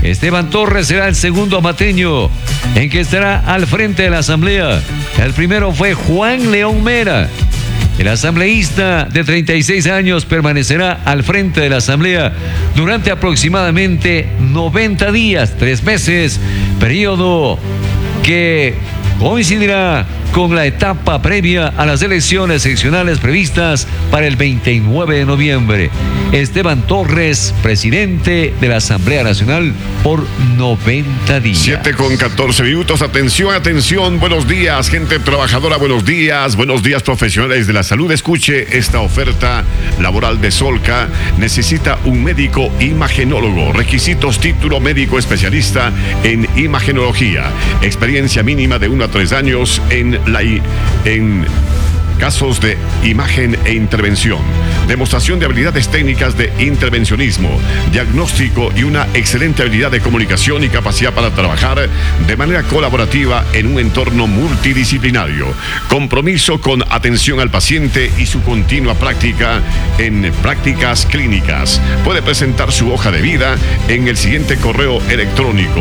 Esteban Torres será el segundo amateño en que estará al frente de la asamblea. El primero fue Juan León Mera. El asambleísta de 36 años permanecerá al frente de la asamblea durante aproximadamente 90 días, 3 meses, periodo que coincidirá con la etapa previa a las elecciones seccionales previstas para el 29 de noviembre. Esteban Torres, presidente de la Asamblea Nacional por 90 días. 7:14. Atención, atención. Buenos días, gente trabajadora. Buenos días profesionales de la salud. Escuche esta oferta laboral de Solca. Necesita un médico imagenólogo. Requisitos: título médico especialista en imagenología. Experiencia mínima de 1 a 3 años en casos de imagen e intervención, demostración de habilidades técnicas de intervencionismo, diagnóstico y una excelente habilidad de comunicación y capacidad para trabajar de manera colaborativa en un entorno multidisciplinario. Compromiso con atención al paciente y su continua práctica en prácticas clínicas. Puede presentar su hoja de vida en el siguiente correo electrónico: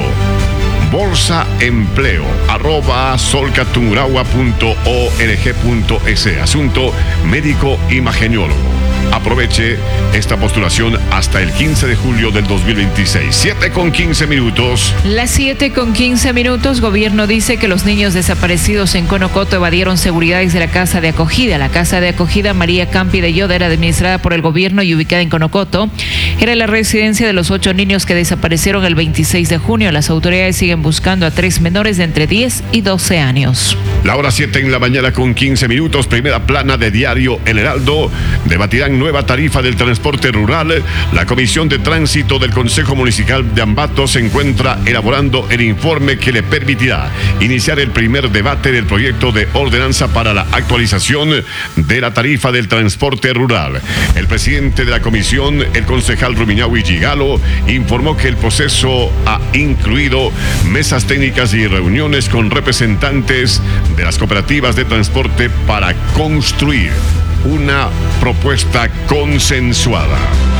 bolsaempleo@solcatumuragua.org.es. Asunto: médico imagenólogo. Aproveche esta postulación hasta el 15 de julio del 2026. 7:15. Las 7:15. Gobierno dice que los niños desaparecidos en Conocoto evadieron seguridades de la casa de acogida. La casa de acogida María Campi de Yoda era administrada por el gobierno y ubicada en Conocoto. Era la residencia de los 8 niños que desaparecieron el 26 de junio. Las autoridades siguen buscando a 3 menores de entre 10 y 12 años. La hora 7:15. Primera plana de diario El Heraldo. Debatirán nueva tarifa del transporte rural. La Comisión de Tránsito del Consejo Municipal de Ambato se encuentra elaborando el informe que le permitirá iniciar el primer debate del proyecto de ordenanza para la actualización de la tarifa del transporte rural. El presidente de la comisión, el concejal Rumiñahui Gigalo, informó que el proceso ha incluido mesas técnicas y reuniones con representantes de las cooperativas de transporte para construir una propuesta consensuada.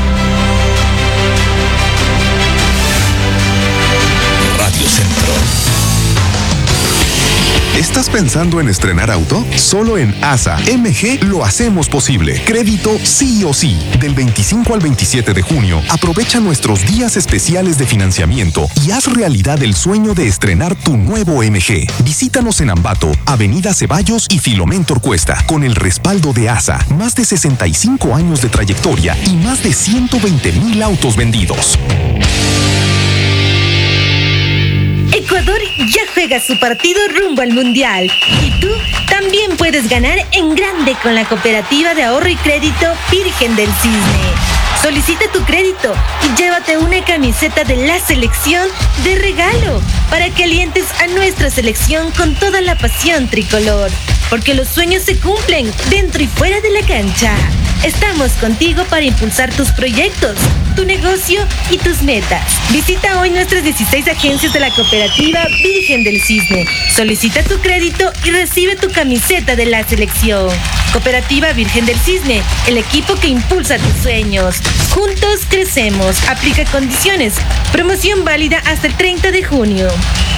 Radio Centro. ¿Estás pensando en estrenar auto? Solo en ASA MG lo hacemos posible. Crédito sí o sí. Del 25 al 27 de junio, aprovecha nuestros días especiales de financiamiento y haz realidad el sueño de estrenar tu nuevo MG. Visítanos en Ambato, Avenida Ceballos y Filomén Torcuesta, con el respaldo de ASA, más de 65 años de trayectoria y más de 120,000 autos vendidos. Ecuador ya juega su partido rumbo al Mundial. Y tú también puedes ganar en grande con la Cooperativa de Ahorro y Crédito Virgen del Cisne. Solicita tu crédito y llévate una camiseta de la selección de regalo para que alientes a nuestra selección con toda la pasión tricolor. Porque los sueños se cumplen dentro y fuera de la cancha. Estamos contigo para impulsar tus proyectos, tu negocio y tus metas. Visita hoy nuestras 16 agencias de la Cooperativa Virgen del Cisne. Solicita tu crédito y recibe tu camiseta de la selección. Cooperativa Virgen del Cisne, el equipo que impulsa tus sueños. Juntos crecemos. Aplica condiciones. Promoción válida hasta el 30 de junio.